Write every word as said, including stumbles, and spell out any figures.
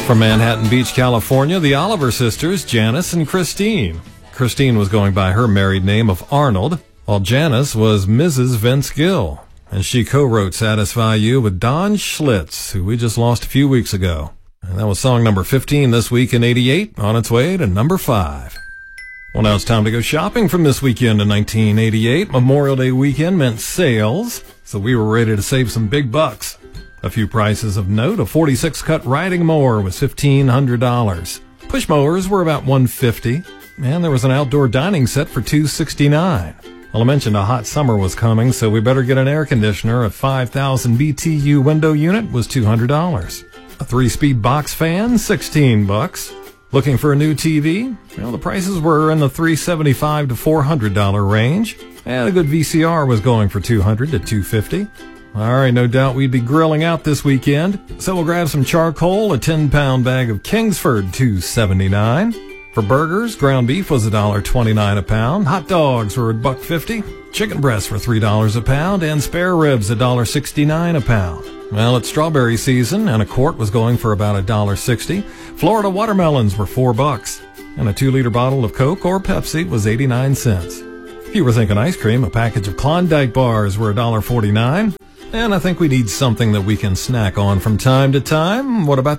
From Manhattan Beach, California, the Oliver sisters, Janice and Christine. Christine was going by her married name of Arnold, while Janice was Missus Vince Gill. And she co-wrote Satisfy You with Don Schlitz, who we just lost a few weeks ago. And that was song number fifteen this week in eighty-eight, on its way to number five. Well, now it's time to go shopping from this weekend in nineteen eighty-eight. Memorial Day weekend meant sales, so we were ready to save some big bucks. A few prices of note: a forty-six cut riding mower was fifteen hundred dollars. Push mowers were about one hundred fifty dollars, and there was an outdoor dining set for two hundred sixty-nine dollars. Well, I mentioned a hot summer was coming, so we better get an air conditioner. A five thousand B T U window unit was two hundred dollars. A three-speed box fan, sixteen bucks. Looking for a new T V? Well, the prices were in the three hundred seventy-five to four hundred dollars range, and a good V C R was going for two hundred to two hundred fifty dollars. All right, no doubt we'd be grilling out this weekend, so we'll grab some charcoal. A ten pound bag of Kingsford, two dollars and seventy-nine cents. For burgers, ground beef was one dollar and twenty-nine cents a pound. Hot dogs were one dollar and fifty cents. Chicken breasts were three dollars a pound, and spare ribs one dollar and sixty-nine cents a pound. Well, it's strawberry season, and a quart was going for about one dollar and sixty cents. Florida watermelons were four bucks, and a two liter bottle of Coke or Pepsi was eighty-nine cents. If you were thinking ice cream, a package of Klondike bars were one dollar and forty-nine cents. And I think we need something that we can snack on from time to time. What about